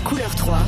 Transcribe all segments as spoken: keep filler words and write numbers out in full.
Couleur trois.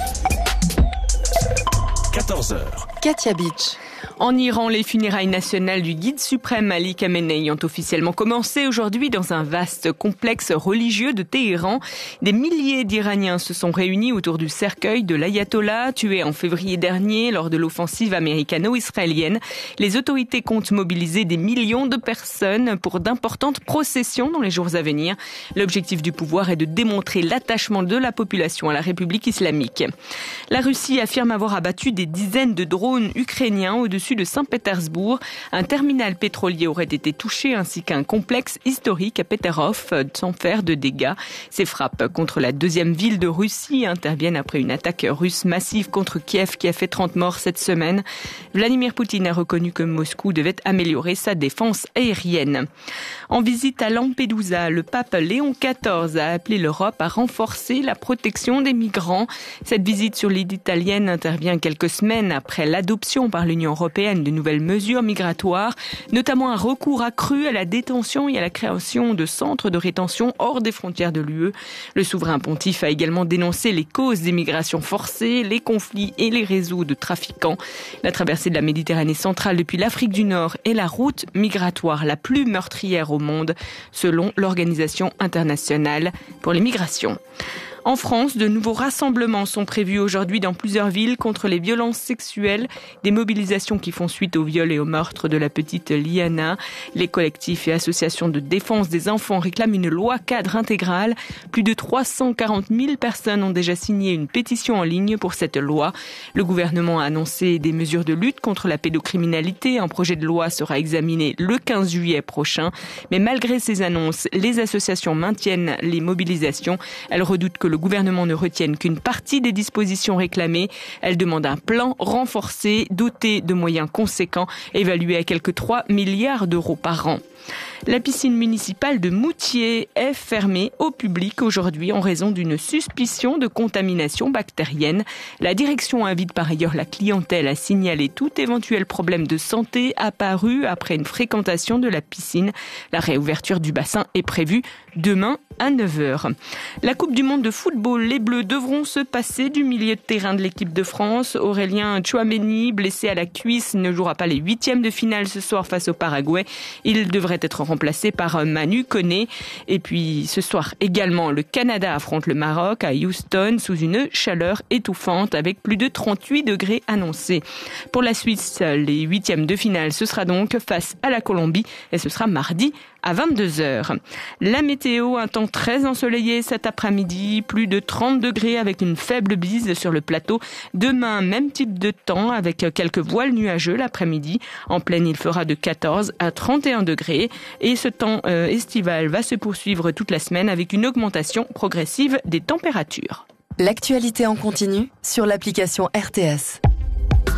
quatorze heures. Katia Beach. En Iran, les funérailles nationales du guide suprême Ali Khamenei ont officiellement commencé aujourd'hui dans un vaste complexe religieux de Téhéran. Des milliers d'Iraniens se sont réunis autour du cercueil de l'ayatollah, tué en février dernier lors de l'offensive américano-israélienne. Les autorités comptent mobiliser des millions de personnes pour d'importantes processions dans les jours à venir. L'objectif du pouvoir est de démontrer l'attachement de la population à la République islamique. La Russie affirme avoir abattu des dizaines de drones ukrainiens au-dessus de Saint-Pétersbourg. Un terminal pétrolier aurait été touché ainsi qu'un complexe historique à Peterov sans faire de dégâts. Ces frappes contre la deuxième ville de Russie interviennent après une attaque russe massive contre Kiev qui a fait trente morts cette semaine. Vladimir Poutine a reconnu que Moscou devait améliorer sa défense aérienne. En visite à Lampedusa, le pape Léon quatorze a appelé l'Europe à renforcer la protection des migrants. Cette visite sur l'île italienne intervient quelques semaines après l'adoption par l'Union européenne de nouvelles mesures migratoires, notamment un recours accru à la détention et à la création de centres de rétention hors des frontières de l'U E. Le souverain pontife a également dénoncé les causes des migrations forcées, les conflits et les réseaux de trafiquants. La traversée de la Méditerranée centrale depuis l'Afrique du Nord est la route migratoire la plus meurtrière au monde, selon l'Organisation internationale pour les migrations. En France, de nouveaux rassemblements sont prévus aujourd'hui dans plusieurs villes contre les violences sexuelles, des mobilisations qui font suite au viol et au meurtre de la petite Liana. Les collectifs et associations de défense des enfants réclament une loi cadre intégrale. Plus de trois cent quarante mille personnes ont déjà signé une pétition en ligne pour cette loi. Le gouvernement a annoncé des mesures de lutte contre la pédocriminalité. Un projet de loi sera examiné le quinze juillet prochain. Mais malgré ces annonces, les associations maintiennent les mobilisations. Elles redoutent que le gouvernement ne retienne qu'une partie des dispositions réclamées. Elle demande un plan renforcé, doté de moyens conséquents, évalué à quelque trois milliards d'euros par an. La piscine municipale de Moutier est fermée au public aujourd'hui en raison d'une suspicion de contamination bactérienne. La direction invite par ailleurs la clientèle à signaler tout éventuel problème de santé apparu après une fréquentation de la piscine. La réouverture du bassin est prévue demain à neuf heures. La Coupe du monde de football, les Bleus devront se passer du milieu de terrain de l'équipe de France. Aurélien Tchouaméni, blessé à la cuisse, ne jouera pas les huitièmes de finale ce soir face au Paraguay. Il devrait être remplacé par Manu Koné. Et puis ce soir également, le Canada affronte le Maroc à Houston sous une chaleur étouffante avec plus de trente-huit degrés annoncés. Pour la Suisse, les huitièmes de finale, ce sera donc face à la Colombie et ce sera mardi à vingt-deux heures. La météo, un temps très ensoleillé cet après-midi, plus de trente degrés avec une faible bise sur le plateau. Demain, même type de temps avec quelques voiles nuageux l'après-midi. En plaine, il fera de quatorze à trente et un degrés. Et ce temps euh, estival va se poursuivre toute la semaine avec une augmentation progressive des températures. L'actualité en continu sur l'application R T S.